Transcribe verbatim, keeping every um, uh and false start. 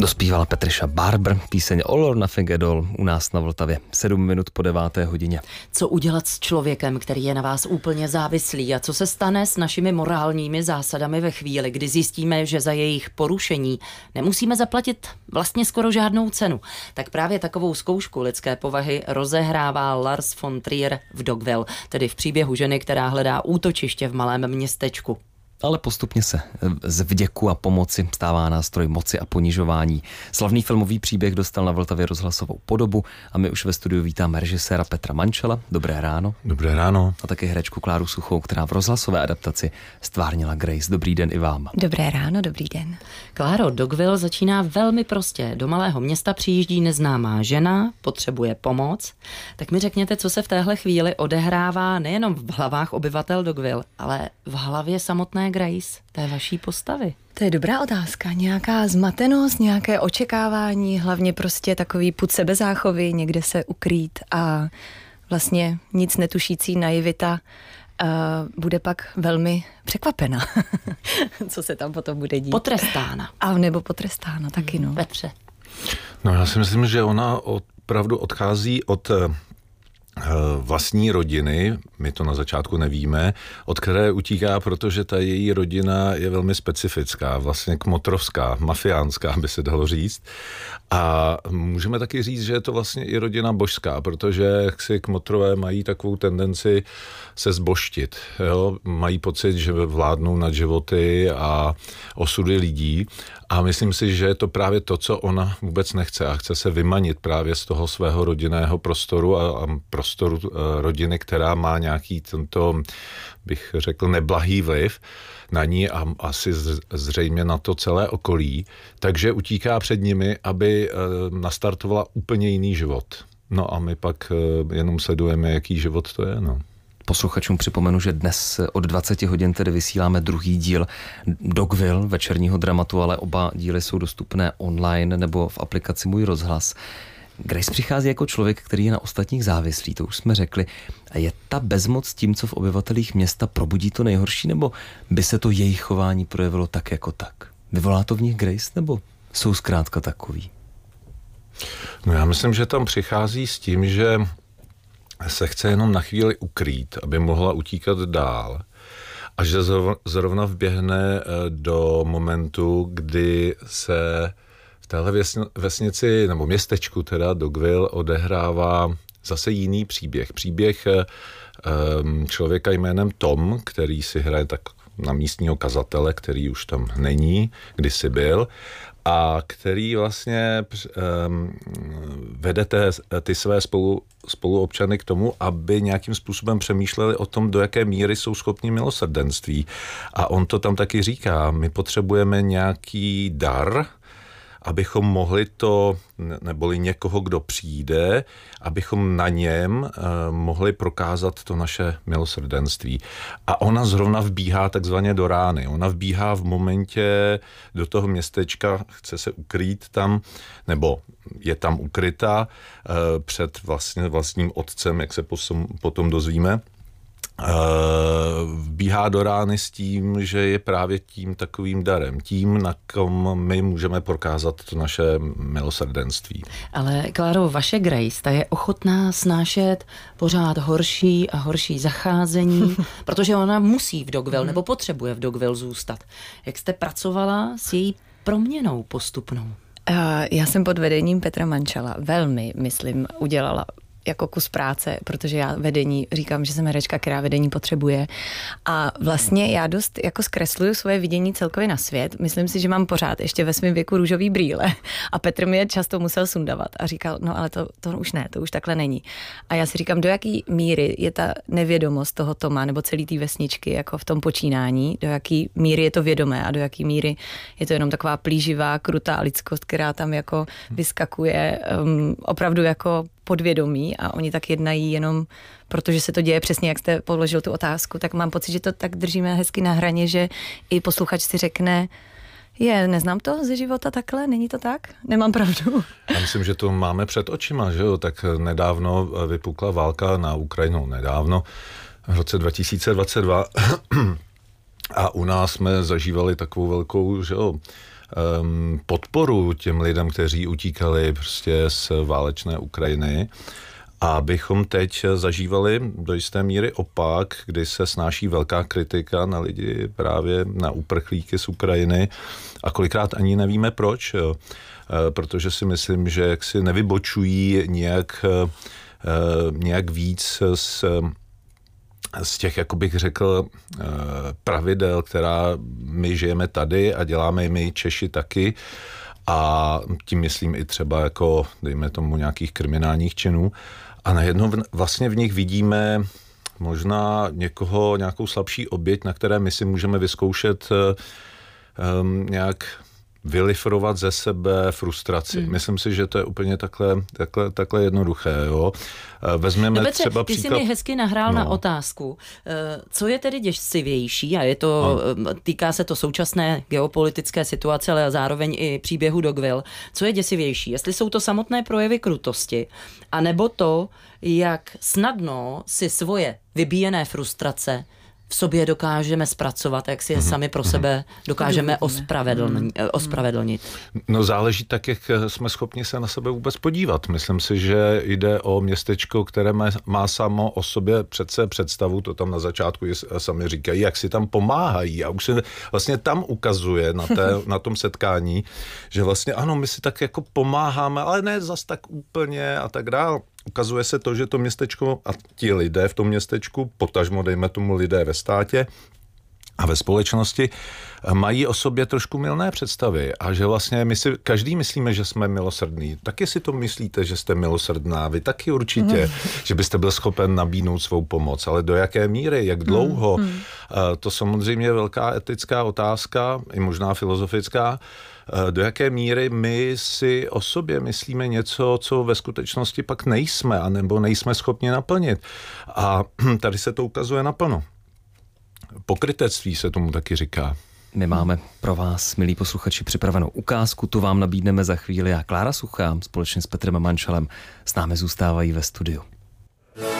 Dospívala Patricia Barber, píseň All or Nothing at All u nás na Vltavě. Sedm minut po deváté hodině. Co udělat s člověkem, který je na vás úplně závislý a co se stane s našimi morálními zásadami ve chvíli, kdy zjistíme, že za jejich porušení nemusíme zaplatit vlastně skoro žádnou cenu? Tak právě takovou zkoušku lidské povahy rozehrává Lars von Trier v Dogville, tedy v příběhu ženy, která hledá útočiště v malém městečku. Ale postupně se z vděku a pomoci stává nástroj moci a ponižování. Slavný filmový příběh dostal na Vltavě rozhlasovou podobu a my už ve studiu vítáme režiséra Petra Mančela. Dobré ráno. Dobré ráno. A také herečku Kláru Suchou, která v rozhlasové adaptaci stvárnila Grace. Dobrý den i vám. Dobré ráno, dobrý den. Kláro, Dogville začíná velmi prostě. Do malého města přijíždí neznámá žena, potřebuje pomoc. Tak mi řekněte, co se v téhle chvíli odehrává nejenom v hlavách obyvatel Dogville, ale v hlavě samotné Grace, té vaší postavy? To je dobrá otázka. Nějaká zmatenost, nějaké očekávání, hlavně prostě takový pud sebezáchovy, někde se ukrýt a vlastně nic netušící naivita uh, bude pak velmi překvapena, co se tam potom bude dít. Potrestána. A nebo potrestána taky, no. Petře. No já si myslím, že ona opravdu odchází od vlastní rodiny, my to na začátku nevíme, od které utíká, protože ta její rodina je velmi specifická, vlastně kmotrovská, mafiánská, by se dalo říct. A můžeme taky říct, že je to vlastně i rodina božská, protože si kmotrové mají takovou tendenci se zbožtit. Jo? Mají pocit, že vládnou nad životy a osudy lidí. A myslím si, že je to právě to, co ona vůbec nechce a chce se vymanit právě z toho svého rodinného prostoru a, a prostoru uh, rodiny, která má nějaký tento, bych řekl, neblahý vliv na ní a asi zřejmě na to celé okolí. Takže utíká před nimi, aby uh, nastartovala úplně jiný život. No a my pak uh, jenom sledujeme, jaký život to je, no. Posluchačům připomenu, že dnes od dvaceti hodin tedy vysíláme druhý díl Dogville, večerního dramatu, ale oba díly jsou dostupné online nebo v aplikaci Můj rozhlas. Grace přichází jako člověk, který je na ostatních závislý, to už jsme řekli. A je ta bezmoc tím, co v obyvatelích města probudí to nejhorší, nebo by se to jejich chování projevilo tak jako tak? Vyvolá to v nich Grace, nebo jsou zkrátka takový? No já myslím, že tam přichází s tím, že se chce jenom na chvíli ukrýt, aby mohla utíkat dál. A že zrovna vběhne do momentu, kdy se v téhle vesnici, nebo městečku teda Dogville, odehrává zase jiný příběh. Příběh člověka jménem Tom, který si hraje tak na místního kazatele, který už tam není, kdysi byl, a který vlastně um, vede té, ty své spolu, spoluobčany k tomu, aby nějakým způsobem přemýšleli o tom, do jaké míry jsou schopni milosrdenství. A on to tam taky říká, my potřebujeme nějaký dar, abychom mohli to, neboli někoho, kdo přijde, abychom na něm uh, mohli prokázat to naše milosrdenství. A ona zrovna vbíhá takzvaně do rány. Ona vbíhá v momentě do toho městečka, chce se ukrýt tam, nebo je tam ukryta uh, před vlastně vlastním otcem, jak se posom, potom dozvíme. Vbíhá do rány s tím, že je právě tím takovým darem, tím, na kom my můžeme prokázat to naše milosrdenství. Ale Kláro, vaše Grace, ta je ochotná snášet pořád horší a horší zacházení, protože ona musí v Dogville, nebo potřebuje v Dogville zůstat. Jak jste pracovala s její proměnou postupnou? Uh, já jsem pod vedením Petra Mančela velmi, myslím, udělala jako kus práce, protože já vedení, říkám, že jsem herečka, která vedení potřebuje. A vlastně já dost jako zkresluju svoje vidění celkově na svět. Myslím si, že mám pořád ještě ve svém věku růžový brýle. A Petr mi je často musel sundavat a říkal, no ale to, to už ne, to už takhle není. A já si říkám, do jaký míry je ta nevědomost toho Toma nebo celý té vesničky jako v tom počínání, do jaký míry je to vědomé a do jaký míry je to jenom taková plíživá, krutá lidskost, která tam jako vyskakuje um, opravdu jako podvědomí a oni tak jednají jenom protože se to děje přesně, jak jste položil tu otázku, tak mám pocit, že to tak držíme hezky na hraně, že i posluchač si řekne, je, neznám to ze života takhle, není to tak? Nemám pravdu. Já myslím, že to máme před očima, že jo, tak nedávno vypukla válka na Ukrajinu, nedávno, v roce dva tisíce dvacet dva a u nás jsme zažívali takovou velkou, že jo, um, podporu těm lidem, kteří utíkali prostě z válečné Ukrajiny. A abychom teď zažívali do jisté míry opak, kdy se snáší velká kritika na lidi, právě na uprchlíky z Ukrajiny a kolikrát ani nevíme proč, jo. Protože si myslím, že jaksi nevybočují nějak, nějak víc z, z těch, jako bych řekl, pravidel, která my žijeme tady a děláme my Češi taky. A tím myslím i třeba jako, dejme tomu, nějakých kriminálních činů. A najednou vlastně v nich vidíme možná někoho, nějakou slabší oběť, na které my si můžeme vyzkoušet um, nějak vylifrovat ze sebe frustraci. Hmm. Myslím si, že to je úplně takhle, takhle, takle jednoduché. Jo? Vezmeme no, Petře, třeba ty příklad... jsi mi hezky nahrál no. na otázku. Co je tedy děsivější, a je to, no. týká se to současné geopolitické situace, ale zároveň i příběhu Dogville. Co je děsivější? Jestli jsou to samotné projevy krutosti, anebo to, jak snadno si svoje vybíjené frustrace v sobě dokážeme zpracovat, jak si je sami pro sebe dokážeme ospravedlnit. ospravedlnit. No záleží tak, jak jsme schopni se na sebe vůbec podívat. Myslím si, že jde o městečko, které má samo o sobě přece představu, to tam na začátku sami říkají, jak si tam pomáhají. A už se vlastně tam ukazuje na, té, na tom setkání, že vlastně ano, my si tak jako pomáháme, ale ne zas tak úplně a tak dál. Ukazuje se to, že to městečko a ti lidé v tom městečku, potažmo dejme tomu lidé ve státě a ve společnosti, mají o sobě trošku mylné představy a že vlastně my si, každý myslíme, že jsme milosrdní. Taky si to myslíte, že jste milosrdná, vy taky určitě, mm. že byste byl schopen nabídnout svou pomoc, ale do jaké míry, jak dlouho, mm. to samozřejmě je velká etická otázka, i možná filozofická, do jaké míry my si o sobě myslíme něco, co ve skutečnosti pak nejsme, anebo nejsme schopni naplnit. A tady se to ukazuje naplno. Pokrytectví se tomu taky říká. My máme pro vás, milí posluchači, připravenou ukázku, tu vám nabídneme za chvíli a Klára Suchá společně s Petrem Mančalem s námi zůstávají ve studiu.